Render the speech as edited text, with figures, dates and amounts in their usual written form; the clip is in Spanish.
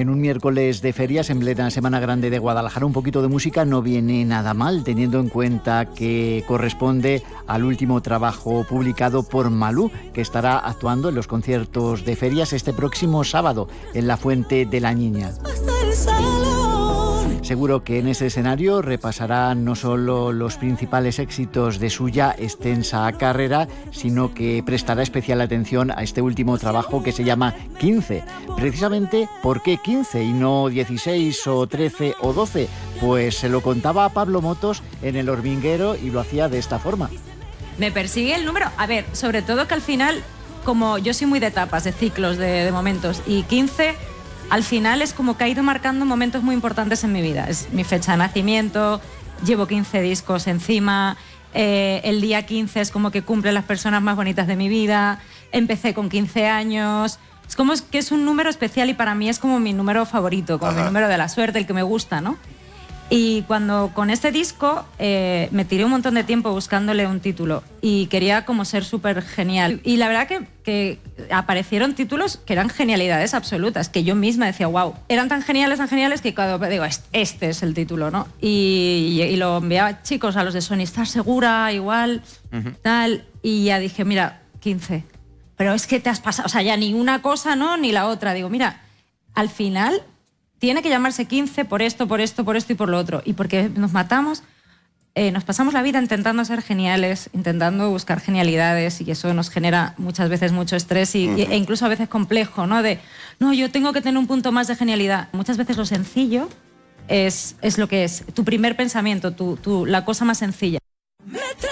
En un miércoles de ferias, en plena Semana Grande de Guadalajara, un poquito de música no viene nada mal, teniendo en cuenta que corresponde al último trabajo publicado por Malú, que estará actuando en los conciertos de ferias este próximo sábado en la Fuente de la Niña. Seguro que en ese escenario repasará no solo los principales éxitos de su ya extensa carrera, sino que prestará especial atención a este último trabajo que se llama 15. Precisamente, ¿por qué 15 y no 16 o 13 o 12? Pues se lo contaba a Pablo Motos en El Hormiguero y lo hacía de esta forma. Me persigue el número. A ver, sobre todo que al final, como yo soy muy de etapas, de ciclos, de momentos, y 15... al final es como que ha ido marcando momentos muy importantes en mi vida. Es mi fecha de nacimiento, llevo 15 discos encima, el día 15 es como que cumple las personas más bonitas de mi vida, empecé con 15 años, es como que es un número especial y para mí es como mi número favorito, como mi número de la suerte, el que me gusta, ¿no? Y cuando con este disco me tiré un montón de tiempo buscándole un título y quería como ser súper genial. Y la verdad que aparecieron títulos que eran genialidades absolutas, que yo misma decía, wow, eran tan geniales que cuando digo, este es el título, ¿no? Y lo enviaba, chicos, a los de Sony, ¿estás segura? Igual, tal. Y ya dije, mira, 15. Pero es que te has pasado, o sea, ya ni una cosa, ¿no? Ni la otra. Digo, mira, al final... tiene que llamarse 15 por esto y por lo otro. Y porque nos matamos, nos pasamos la vida intentando ser geniales, intentando buscar genialidades y eso nos genera muchas veces mucho estrés e incluso a veces complejo, ¿no? No, yo tengo que tener un punto más de genialidad. Muchas veces lo sencillo es lo que es. Tu primer pensamiento, la cosa más sencilla.